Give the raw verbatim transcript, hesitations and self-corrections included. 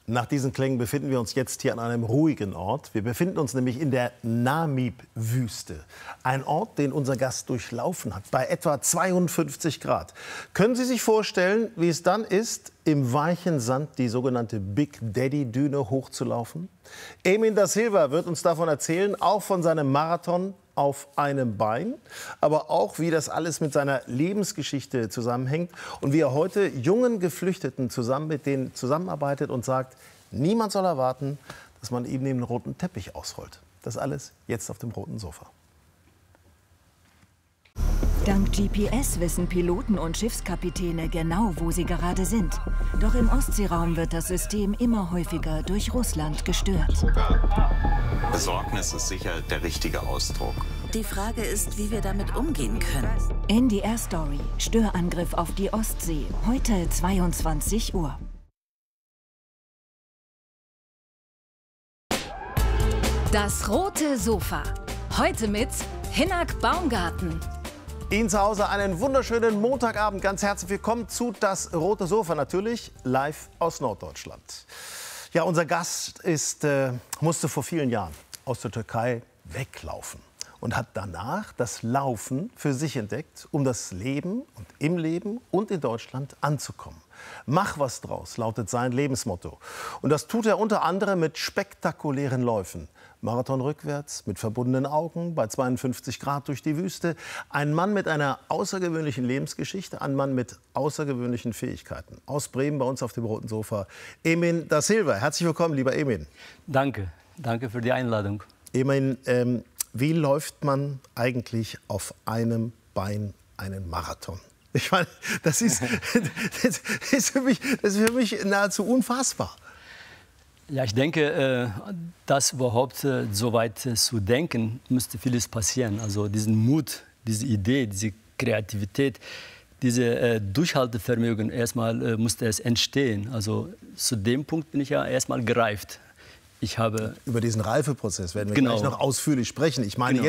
Nach diesen Klängen befinden wir uns jetzt hier an einem ruhigen Ort. Wir befinden uns nämlich in der Namib-Wüste. Ein Ort, den unser Gast durchlaufen hat, bei etwa zweiundfünfzig Grad. Können Sie sich vorstellen, wie es dann ist, im weichen Sand die sogenannte Big Daddy-Düne hochzulaufen? Emin da Silva wird uns davon erzählen, auch von seinem Marathon auf einem Bein, aber auch, wie das alles mit seiner Lebensgeschichte zusammenhängt und wie er heute jungen Geflüchteten zusammen mit denen zusammenarbeitet und sagt, niemand soll erwarten, dass man ihm den roten Teppich ausrollt. Das alles jetzt auf dem roten Sofa. Dank G P S wissen Piloten und Schiffskapitäne genau, wo sie gerade sind. Doch im Ostseeraum wird das System immer häufiger durch Russland gestört. Besorgnis ist sicher der richtige Ausdruck. Die Frage ist, wie wir damit umgehen können. N D R Story. Störangriff auf die Ostsee. Heute zweiundzwanzig Uhr. Das rote Sofa. Heute mit Hinnerk Baumgarten. Ihnen zu Hause einen wunderschönen Montagabend. Ganz herzlich willkommen zu Das rote Sofa, natürlich live aus Norddeutschland. Ja, unser Gast ist, äh, musste vor vielen Jahren aus der Türkei weglaufen und hat danach das Laufen für sich entdeckt, um das Leben und im Leben und in Deutschland anzukommen. Mach was draus, lautet sein Lebensmotto. Und das tut er unter anderem mit spektakulären Läufen. Marathon rückwärts, mit verbundenen Augen, bei zweiundfünfzig Grad durch die Wüste. Ein Mann mit einer außergewöhnlichen Lebensgeschichte, ein Mann mit außergewöhnlichen Fähigkeiten. Aus Bremen bei uns auf dem roten Sofa, Emin da Silva. Herzlich willkommen, lieber Emin. Danke, danke für die Einladung. Emin, ähm, wie läuft man eigentlich auf einem Bein einen Marathon? Ich meine, das ist, das ist, für mich, das ist für mich nahezu unfassbar. Ja, ich denke, dass überhaupt so weit zu denken, müsste vieles passieren. Also diesen Mut, diese Idee, diese Kreativität, diese Durchhaltevermögen, erstmal musste es entstehen. Also zu dem Punkt bin ich ja erstmal gereift. Ich habe Über diesen Reifeprozess werden wir genau. gleich noch ausführlich sprechen. Ich meine, genau.